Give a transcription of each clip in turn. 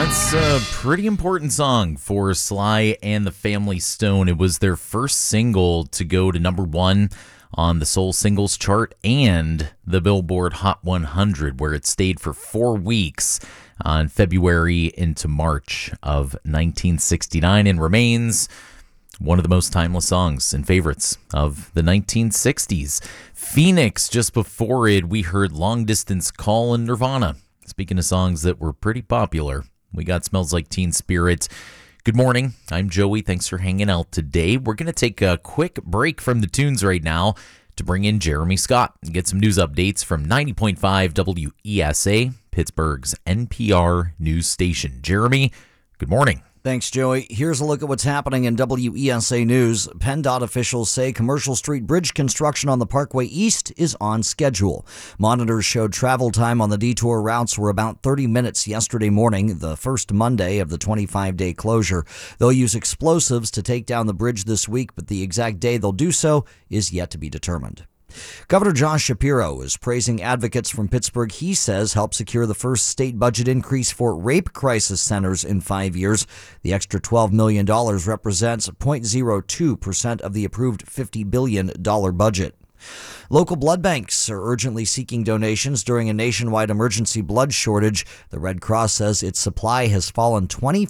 That's a pretty important song for Sly and the Family Stone. It was their first single to go to number one on the Soul Singles chart and the Billboard Hot 100, where it stayed for 4 weeks on February into March of 1969 and remains one of the most timeless songs and favorites of the 1960s. Phoenix, just before it, we heard Long Distance Call and Nirvana. Speaking of songs that were pretty popular, we got Smells Like Teen Spirit. Good morning. I'm Joey. Thanks for hanging out today. We're going to take a quick break from the tunes right now to bring in Jeremy Scott and get some news updates from 90.5 WESA, Pittsburgh's NPR news station. Jeremy, good morning. Thanks, Joey. Here's a look at what's happening in WESA News. PennDOT officials say Commercial Street Bridge construction on the Parkway East is on schedule. Monitors showed travel time on the detour routes were about 30 minutes yesterday morning, the first Monday of the 25-day closure. They'll use explosives to take down the bridge this week, but the exact day they'll do so is yet to be determined. Governor Josh Shapiro is praising advocates from Pittsburgh he says helped secure the first state budget increase for rape crisis centers in 5 years. The extra $12 million represents 0.02% of the approved $50 billion budget. Local blood banks are urgently seeking donations during a nationwide emergency blood shortage. The Red Cross says its supply has fallen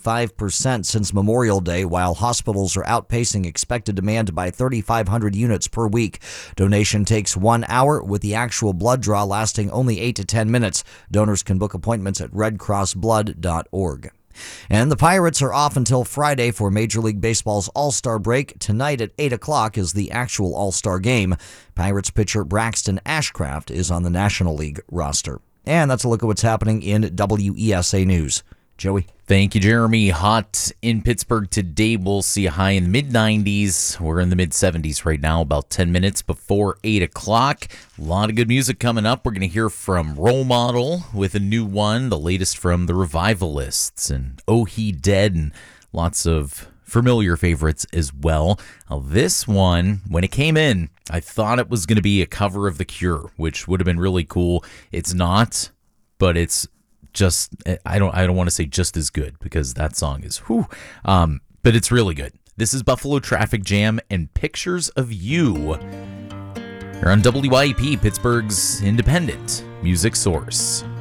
25% since Memorial Day, while hospitals are outpacing expected demand by 3,500 units per week. Donation takes 1 hour, with the actual blood draw lasting only 8 to 10 minutes. Donors can book appointments at redcrossblood.org. And the Pirates are off until Friday for Major League Baseball's All-Star break. Tonight at 8 o'clock is the actual All-Star game. Pirates pitcher Braxton Ashcraft is on the National League roster. And that's a look at what's happening in WESA News. Joey? Thank you, Jeremy. Hot in Pittsburgh today. We'll see a high in the mid-90s. We're in the mid-70s right now, about 10 minutes before 8 o'clock. A lot of good music coming up. We're going to hear from Role Model with a new one, the latest from the Revivalists, and Oh He Dead, and lots of familiar favorites as well. Now, this one, when it came in, I thought it was going to be a cover of The Cure, which would have been really cool. It's not, but it's just, I don't want to say just as good, because that song is but it's really good. This is Buffalo Traffic Jam and Pictures of You. You're on WYEP, Pittsburgh's independent music source.